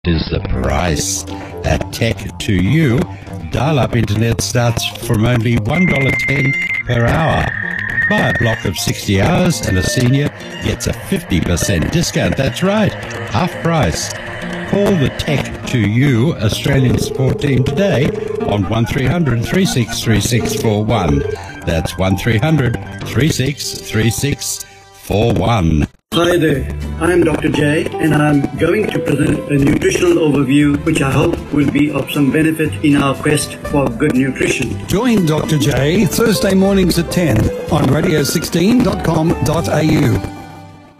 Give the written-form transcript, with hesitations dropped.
is the price. At Tech2U, dial-up internet starts from only $1.10 per hour. Buy a block of 60 hours and a senior gets a 50% discount. That's right, half price. Call the Tech2U Australian support team today on 1300 363641. That's 1300 363641. Hi there, I'm Dr. J and I'm going to present a nutritional overview which I hope will be of some benefit in our quest for good nutrition. Join Dr. J Thursday mornings at 10 on radio16.com.au.